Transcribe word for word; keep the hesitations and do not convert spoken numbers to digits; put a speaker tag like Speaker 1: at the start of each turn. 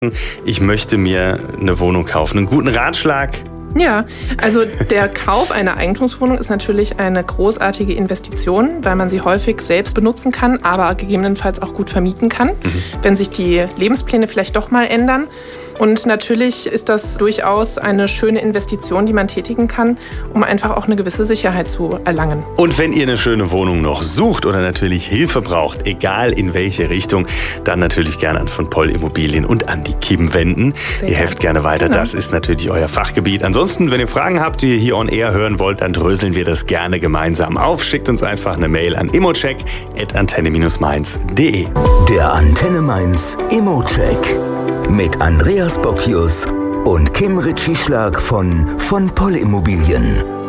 Speaker 1: Ich möchte mir eine Wohnung kaufen. Einen guten Ratschlag?
Speaker 2: Ja, also der Kauf einer Eigentumswohnung ist natürlich eine großartige Investition, weil man sie häufig selbst benutzen kann, aber gegebenenfalls auch gut vermieten kann, mhm. wenn sich die Lebenspläne vielleicht doch mal ändern. Und natürlich ist das durchaus eine schöne Investition, die man tätigen kann, um einfach auch eine gewisse Sicherheit zu erlangen.
Speaker 1: Und wenn ihr eine schöne Wohnung noch sucht oder natürlich Hilfe braucht, egal in welche Richtung, dann natürlich gerne an von Poll Immobilien und an die Kim wenden. Sehr ihr helft gerne weiter, genau. Das ist natürlich euer Fachgebiet. Ansonsten, wenn ihr Fragen habt, die ihr hier on air hören wollt, dann dröseln wir das gerne gemeinsam auf. Schickt uns einfach eine Mail an immocheck at antenne mainz punkt de.
Speaker 3: Der Antenne Mainz Immocheck mit Andreas Bockius und Kim Ritschieschlag von von Poll Immobilien.